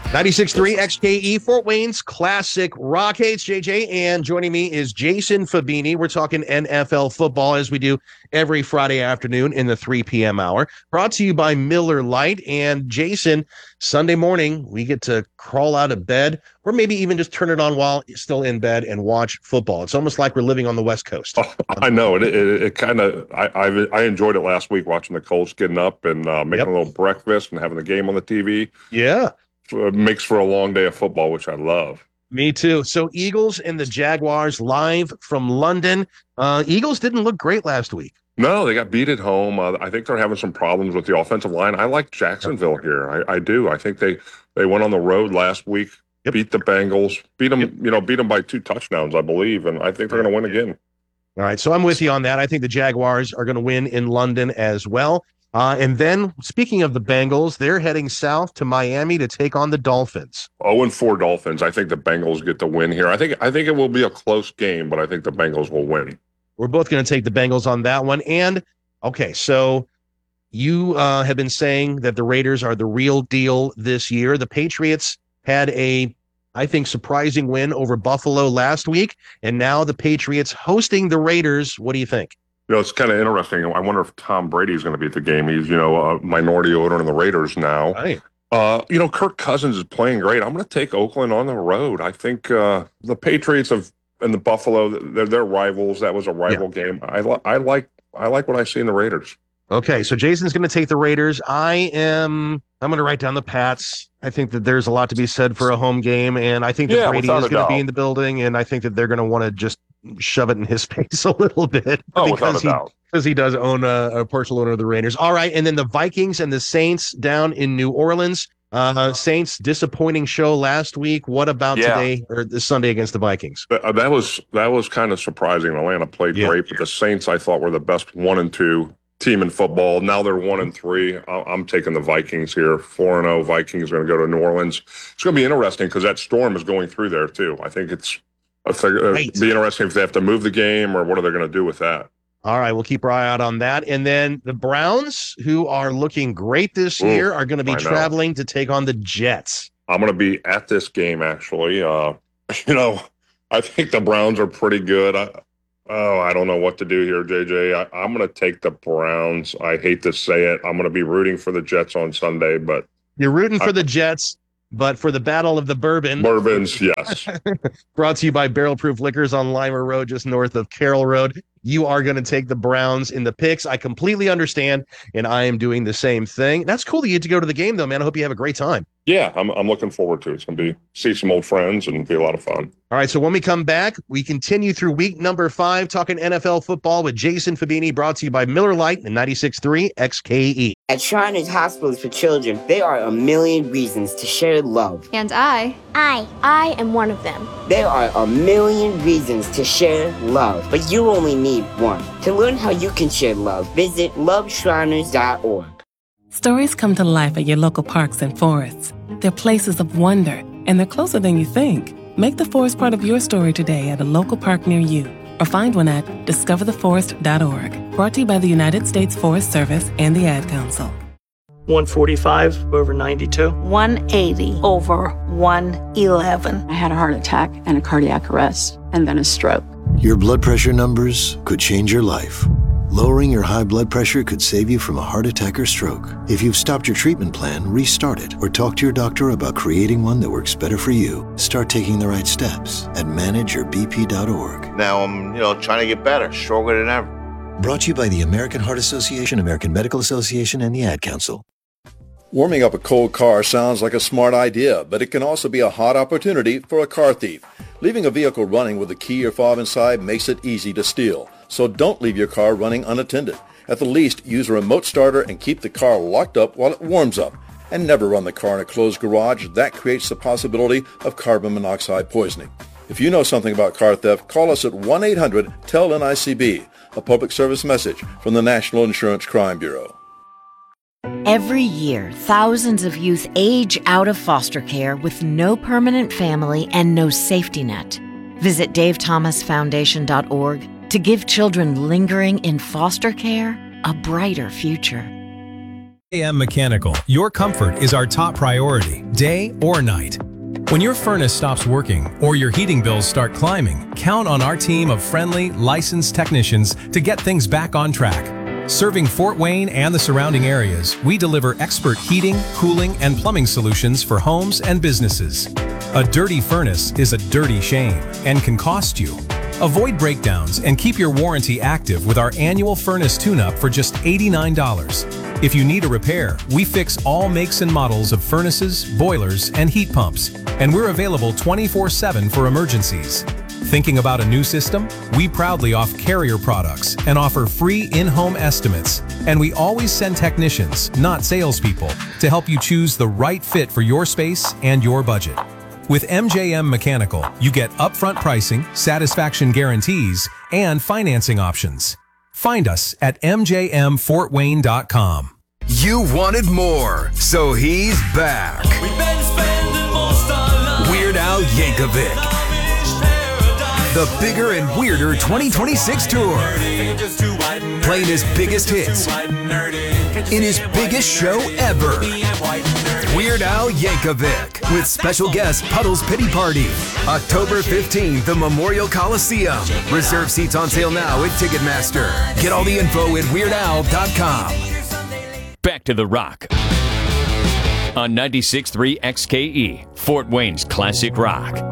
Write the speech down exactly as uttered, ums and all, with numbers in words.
ninety-six point three X K E, Fort Wayne's Classic Rockades. J J, and joining me is Jason Fabini. We're talking N F L football as we do every Friday afternoon in the three p.m. hour. Brought to you by Miller Lite. And Jason, Sunday morning, we get to crawl out of bed or maybe even just turn it on while you're still in bed and watch football. It's almost like we're living on the West Coast. Oh, I know. It it, it kind of, I I've, I enjoyed it last week watching the Colts getting up and uh, making yep. a little breakfast and having the game on the T V. Yeah. It makes for a long day of football, which I love. Me too. So Eagles and the Jaguars live from London. Uh, Eagles didn't look great last week. No, they got beat at home. Uh, I think they're having some problems with the offensive line. I like Jacksonville here. I, I do. I think they, they went on the road last week, yep. beat the Bengals, beat them, yep. you know, beat them by two touchdowns, I believe, and I think they're going to win again. All right, so I'm with you on that. I think the Jaguars are going to win in London as well. Uh, and then, speaking of the Bengals, they're heading south to Miami to take on the Dolphins. oh and four Dolphins. I think the Bengals get the win here. I think I think it will be a close game, but I think the Bengals will win. We're both going to take the Bengals on that one. And, okay, so you uh, have been saying that the Raiders are the real deal this year. The Patriots had a, I think, surprising win over Buffalo last week, and now the Patriots hosting the Raiders. What do you think? You know, it's kind of interesting. I wonder if Tom Brady is going to be at the game. He's, you know, a minority owner in the Raiders now. Right. Uh, you know, Kirk Cousins is playing great. I'm going to take Oakland on the road. I think uh, the Patriots have and the Buffalo, they're, they're rivals. That was a rival yeah. game. I, li- I like I like what I see in the Raiders. Okay, so Jason's going to take the Raiders. I am. I'm going to write down the Pats. I think that there's a lot to be said for a home game, and I think that yeah, Brady is going to be in the building, and I think that they're going to want to just shove it in his face a little bit oh, because he doubt. because he does own a, a partial owner of the Raiders. All right, and then the Vikings and the Saints down in New Orleans. Uh, Saints disappointing show last week. What about yeah. today or this Sunday against the Vikings? That, that was that was kind of surprising. Atlanta played yeah. great, but the Saints I thought were the best one and two team in football. Now they're one and three. I'm taking the Vikings here. Four and zero. Vikings are going to go to New Orleans. It's going to be interesting because that storm is going through there too. I think it's it'll right. be interesting if they have to move the game or what are they going to do with that. All right, we'll keep our eye out on that. And then the Browns, who are looking great this Ooh, year, are going to be traveling to take on the Jets. I'm going to be at this game, actually. Uh, you know, I think the Browns are pretty good. I, oh, I don't know what to do here, J J. I, I'm going to take the Browns. I hate to say it. I'm going to be rooting for the Jets on Sunday, but you're rooting for I, the Jets. But for the Battle of the Bourbon. Bourbons, yes. Brought to you by Barrel Proof Liquors on Lima Road, just north of Carroll Road. You are going to take the Browns in the picks. I completely understand, and I am doing the same thing. That's cool that you get to go to the game, though, man. I hope you have a great time. Yeah, I'm I'm looking forward to it. It's going to be see some old friends and be a lot of fun. All right, so when we come back, we continue through week number five, talking N F L football with Jason Fabini, brought to you by Miller Lite and ninety-six point three X K E. At Shriners Hospitals for Children, there are a million reasons to share love. And I, I, I am one of them. There are a million reasons to share love, but you only need one. To learn how you can share love, visit love shriners dot org. Stories come to life at your local parks and forests. They're places of wonder, and they're closer than you think. Make the forest part of your story today at a local park near you, or find one at discover the forest dot org. Brought to you by the United States Forest Service and the Ad Council. one forty-five over ninety-two. one eighty over one eleven. I had a heart attack and a cardiac arrest, and then a stroke. Your blood pressure numbers could change your life. Lowering your high blood pressure could save you from a heart attack or stroke. If you've stopped your treatment plan, restart it or talk to your doctor about creating one that works better for you. Start taking the right steps at manage your b p dot org. Now I'm, you know, trying to get better, stronger than ever. Brought to you by the American Heart Association, American Medical Association, and the Ad Council. Warming up a cold car sounds like a smart idea, but it can also be a hot opportunity for a car thief. Leaving a vehicle running with a key or fob inside makes it easy to steal. So don't leave your car running unattended. At the least, use a remote starter and keep the car locked up while it warms up. And never run the car in a closed garage. That creates the possibility of carbon monoxide poisoning. If you know something about car theft, call us at one eight hundred T E L N I C B, a public service message from the National Insurance Crime Bureau. Every year, thousands of youth age out of foster care with no permanent family and no safety net. Visit dave thomas foundation dot org to give children lingering in foster care a brighter future. A M Mechanical, your comfort is our top priority, day or night. When your furnace stops working or your heating bills start climbing, count on our team of friendly, licensed technicians to get things back on track. Serving Fort Wayne and the surrounding areas, we deliver expert heating, cooling, and plumbing solutions for homes and businesses. A dirty furnace is a dirty shame and can cost you. Avoid breakdowns and keep your warranty active with our annual furnace tune-up for just eighty-nine dollars. If you need a repair, we fix all makes and models of furnaces, boilers, and heat pumps, and we're available twenty-four seven for emergencies. Thinking about a new system? We proudly offer Carrier products and offer free in-home estimates. And we always send technicians, not salespeople, to help you choose the right fit for your space and your budget. With M J M Mechanical, you get upfront pricing, satisfaction guarantees, and financing options. Find us at m j m fort wayne dot com. You wanted more, so he's back. Weird Al Yankovic. The Bigger and Weirder twenty twenty-six Tour. Playing his biggest hits in his biggest show ever. Weird Al Yankovic with special guest Puddle's Pity Party. October fifteenth, the Memorial Coliseum. Reserve seats on sale now at Ticketmaster. Get all the info at weird al dot com. Back to the Rock on ninety-six point three X K E, Fort Wayne's classic rock.